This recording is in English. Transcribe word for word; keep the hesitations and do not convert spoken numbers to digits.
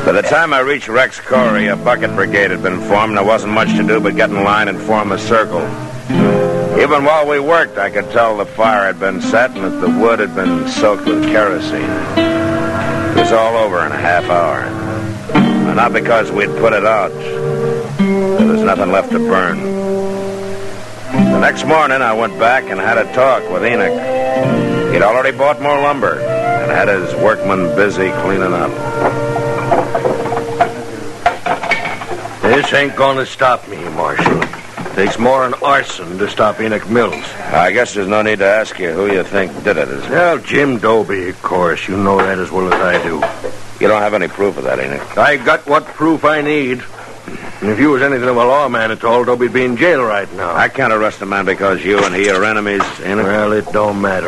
By the time I reached Rex Corey, a bucket brigade had been formed. There wasn't much to do but get in line and form a circle. Even while we worked, I could tell the fire had been set and that the wood had been soaked with kerosene. It was all over in a half hour. And not because we'd put it out. There was nothing left to burn. The next morning, I went back and had a talk with Enoch. He'd already bought more lumber and had his workmen busy cleaning up. This ain't gonna stop me, Marshal. Takes more than arson to stop Enoch Mills. I guess there's no need to ask you who you think did it, is there? Well, Jim Dobie, of course. You know that as well as I do. You don't have any proof of that, Enoch? I got what proof I need. And if you was anything of a lawman at all, Dobie'd be in jail right now. I can't arrest a man because you and he are enemies, Enoch. Well, it don't matter.